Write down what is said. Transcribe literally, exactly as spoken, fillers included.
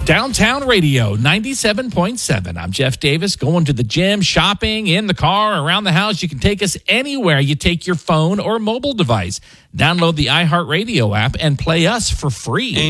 Downtown Radio ninety-seven point seven. I'm Jeff Davis, going to the gym, shopping, in the car, around the house. You can take us anywhere you take your phone or mobile device. Download the iHeartRadio app and play us for free.